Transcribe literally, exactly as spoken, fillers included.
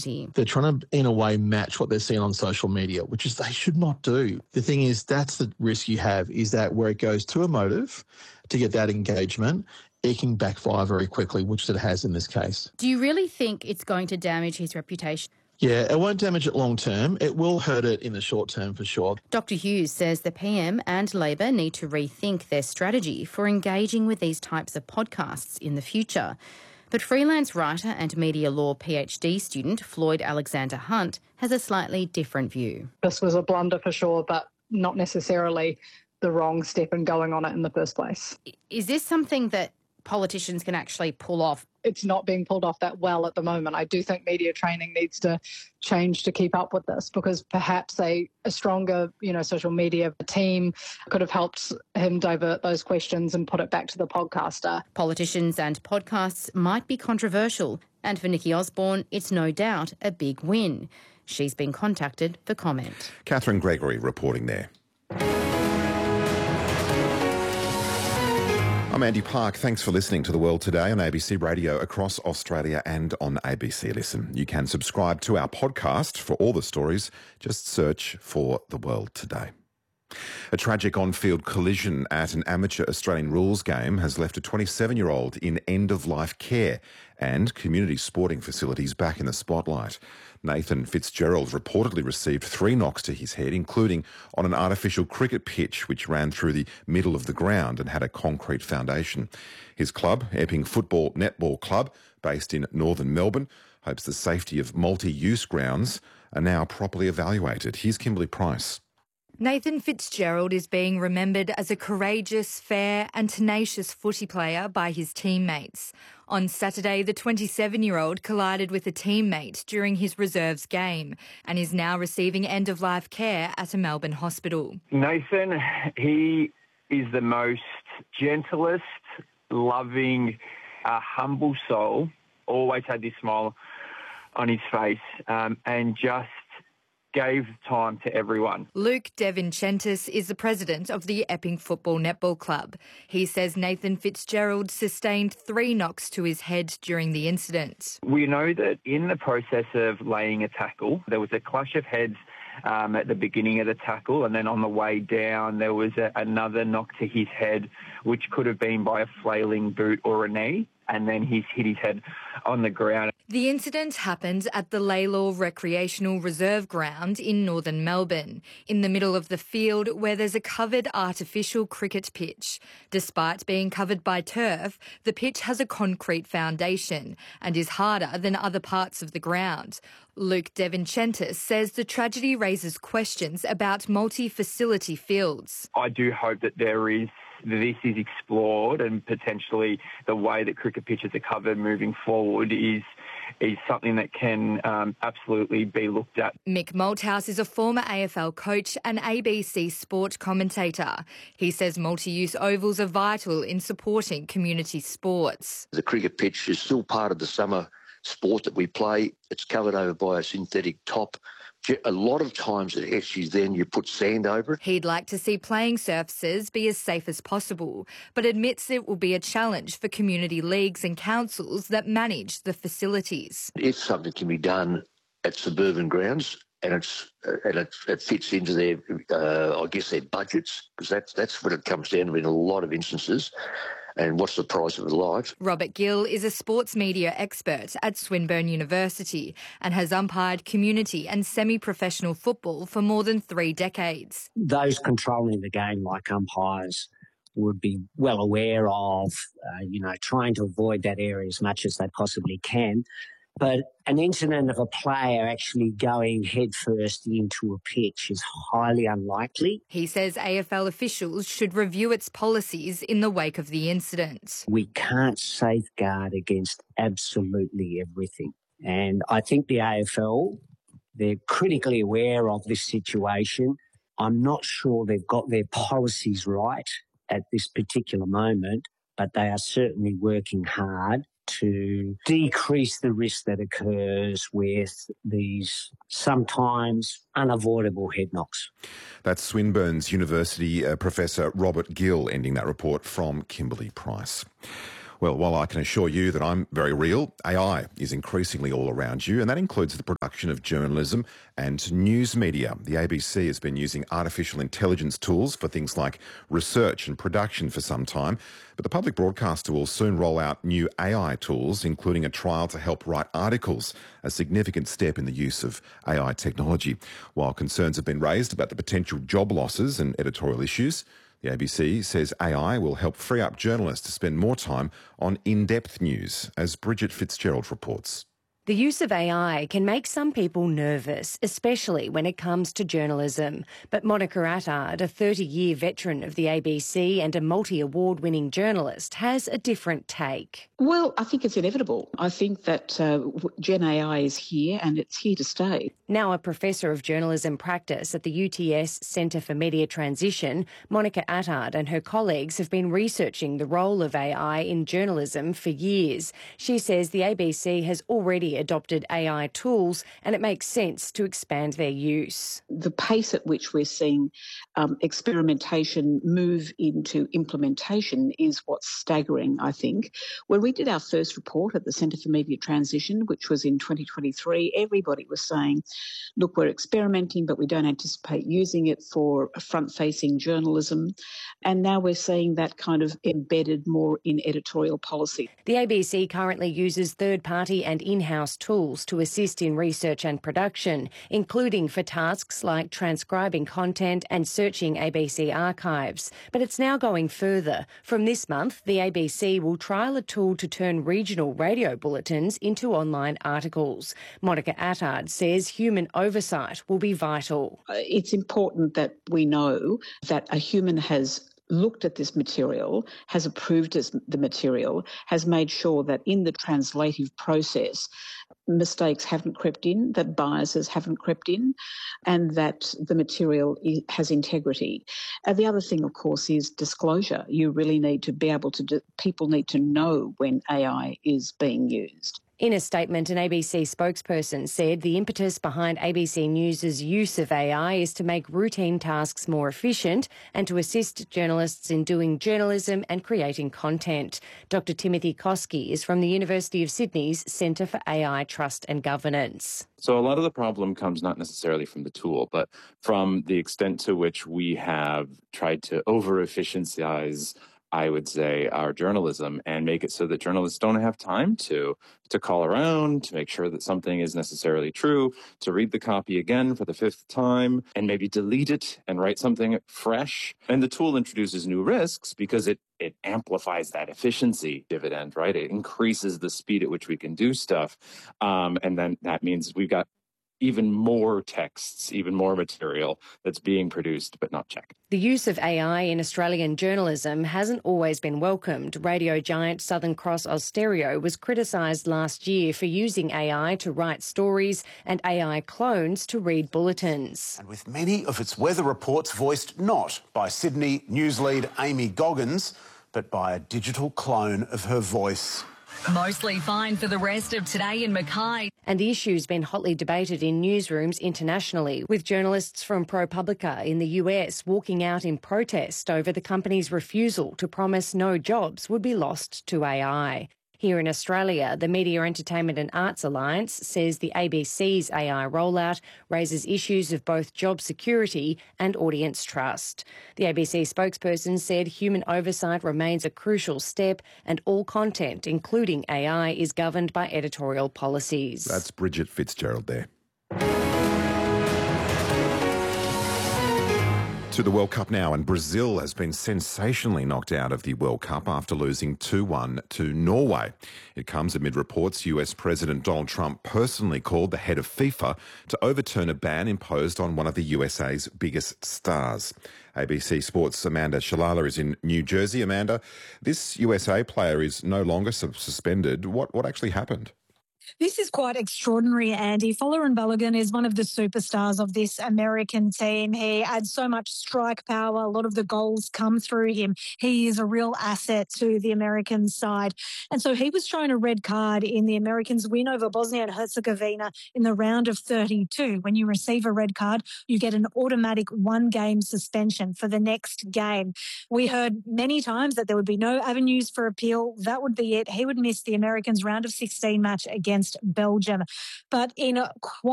University. They're trying to, in a way, match what they're seeing on social media, which is they should not do. The thing is, that's the risk you have, is that where it goes too emotive to get that engagement, it can backfire very quickly, which it has in this case. Do you really think it's going to damage his reputation? Yeah, it won't damage it long term. It will hurt it in the short term for sure. Doctor Hughes says the P M and Labor need to rethink their strategy for engaging with these types of podcasts in the future. But freelance writer and media law PhD student Floyd Alexander Hunt has a slightly different view. This was a blunder for sure, but not necessarily the wrong step in going on it in the first place. Is this something that politicians can actually pull off? It's not being pulled off that well at the moment. I do think media training needs to change to keep up with this, because perhaps a, a stronger, you know, social media team could have helped him divert those questions and put it back to the podcaster. Politicians and podcasts might be controversial, and for Nikki Osborne, it's no doubt a big win. She's been contacted for comment. Catherine Gregory reporting there. I'm Andy Park. Thanks for listening to The World Today on A B C Radio across Australia and on A B C Listen. You can subscribe to our podcast for all the stories. Just search for The World Today. A tragic on-field collision at an amateur Australian rules game has left a twenty-seven-year-old in end-of-life care and community sporting facilities back in the spotlight. Nathan Fitzgerald reportedly received three knocks to his head, including on an artificial cricket pitch which ran through the middle of the ground and had a concrete foundation. His club, Epping Football Netball Club, based in northern Melbourne, hopes the safety of multi-use grounds are now properly evaluated. Here's Kimberly Price. Nathan Fitzgerald is being remembered as a courageous, fair and tenacious footy player by his teammates. On Saturday, the twenty-seven-year-old collided with a teammate during his reserves game and is now receiving end-of-life care at a Melbourne hospital. Nathan, he is the most gentlest, loving, uh, humble soul, always had this smile on his face, um, and just gave time to everyone. Luke Devinchentis is the president of the Epping Football Netball Club. He says Nathan Fitzgerald sustained three knocks to his head during the incident. We know that in the process of laying a tackle, there was a clash of heads um, at the beginning of the tackle, and then on the way down there was a, another knock to his head, which could have been by a flailing boot or a knee, and then he's hit his head on the ground. The incident happened at the Laylaw Recreational Reserve Ground in northern Melbourne, in the middle of the field where there's a covered artificial cricket pitch. Despite being covered by turf, the pitch has a concrete foundation and is harder than other parts of the ground. Luke Devinchentis says the tragedy raises questions about multi-facility fields. I do hope that there is this is explored, and potentially the way that cricket pitches are covered moving forward is is something that can um, absolutely be looked at. Mick Malthouse is a former A F L coach and A B C sport commentator. He says multi-use ovals are vital in supporting community sports. The cricket pitch is still part of the summer sport that we play. It's covered over by a synthetic top. A lot of times it actually then you put sand over it. He'd like to see playing surfaces be as safe as possible, but admits it will be a challenge for community leagues and councils that manage the facilities. If something can be done at suburban grounds and it's and it, it fits into their, uh, I guess, their budgets, because that's, that's what it comes down to in a lot of instances. And what's the price of a life? Robert Gill is a sports media expert at Swinburne University and has umpired community and semi-professional football for more than three decades. Those controlling the game, like umpires, would be well aware of, uh, you know, trying to avoid that area as much as they possibly can. But an incident of a player actually going headfirst into a pitch is highly unlikely. He says A F L officials should review its policies in the wake of the incident. We can't safeguard against absolutely everything. And I think the A F L, they're critically aware of this situation. I'm not sure they've got their policies right at this particular moment, but they are certainly working hard to decrease the risk that occurs with these sometimes unavoidable head knocks. That's Swinburne's University uh, Professor Robert Gill ending that report from Kimberly Price. Well, while I can assure you that I'm very real, A I is increasingly all around you, and that includes the production of journalism and news media. The A B C has been using artificial intelligence tools for things like research and production for some time, but the public broadcaster will soon roll out new A I tools, including a trial to help write articles, a significant step in the use of A I technology. While concerns have been raised about the potential job losses and editorial issues, the A B C says A I will help free up journalists to spend more time on in-depth news, as Bridget Fitzgerald reports. The use of A I can make some people nervous, especially when it comes to journalism. But Monica Attard, a thirty-year veteran of the A B C and a multi-award-winning journalist, has a different take. Well, I think it's inevitable. I think that uh, Gen A I is here and it's here to stay. Now a professor of journalism practice at the U T S Centre for Media Transition, Monica Attard and her colleagues have been researching the role of A I in journalism for years. She says the A B C has already adopted A I tools and it makes sense to expand their use. The pace at which we're seeing um, experimentation move into implementation is what's staggering, I think. When we did our first report at the Centre for Media Transition, which was in twenty twenty-three, everybody was saying, look, we're experimenting, but we don't anticipate using it for front-facing journalism. And now we're seeing that kind of embedded more in editorial policy. The A B C currently uses third-party and in-house tools to assist in research and production, including for tasks like transcribing content and searching A B C archives. But it's now going further. From this month, the A B C will trial a tool to turn regional radio bulletins into online articles. Monica Attard says human oversight will be vital. It's important that we know that a human has looked at this material, has approved the material, has made sure that in the translative process mistakes haven't crept in, that biases haven't crept in, and that the material has integrity. And the other thing, of course, is disclosure. You really need to be able to, do, people need to know when A I is being used. In a statement, an A B C spokesperson said the impetus behind A B C News' use of A I is to make routine tasks more efficient and to assist journalists in doing journalism and creating content. Doctor Timothy Koski is from the University of Sydney's Centre for A I Trust and Governance. So a lot of the problem comes not necessarily from the tool, but from the extent to which we have tried to over-efficientize, I would say, our journalism and make it so that journalists don't have time to to call around, to make sure that something is necessarily true, to read the copy again for the fifth time and maybe delete it and write something fresh. And the tool introduces new risks because it it amplifies that efficiency dividend, right? It increases the speed at which we can do stuff. Um, and then that means we've got even more texts, even more material that's being produced but not checked. The use of A I in Australian journalism hasn't always been welcomed. Radio giant Southern Cross Austereo was criticised last year for using A I to write stories and A I clones to read bulletins. And with many of its weather reports voiced not by Sydney news lead Amy Goggins, but by a digital clone of her voice. Mostly fine for the rest of today in Mackay. And the issue's been hotly debated in newsrooms internationally, with journalists from ProPublica in the U S walking out in protest over the company's refusal to promise no jobs would be lost to A I. Here in Australia, the Media, Entertainment and Arts Alliance says the A B C's A I rollout raises issues of both job security and audience trust. The A B C spokesperson said human oversight remains a crucial step and all content, including A I, is governed by editorial policies. That's Bridget Fitzgerald there. To the World Cup now, and Brazil has been sensationally knocked out of the World Cup after losing two one to Norway. It comes amid reports U S President Donald Trump personally called the head of FIFA to overturn a ban imposed on one of the U S A's biggest stars. A B C Sports' Amanda Shalala is in New Jersey. Amanda, this U S A player is no longer suspended. What, what actually happened? This is quite extraordinary, Andy. Folarin Balogun is one of the superstars of this American team. He adds so much strike power. A lot of the goals come through him. He is a real asset to the American side. And so he was shown a red card in the Americans' win over Bosnia and Herzegovina in the round of thirty-two. When you receive a red card, you get an automatic one-game suspension for the next game. We heard many times that there would be no avenues for appeal. That would be it. He would miss the Americans' round of sixteen match against Belgium. But in a quite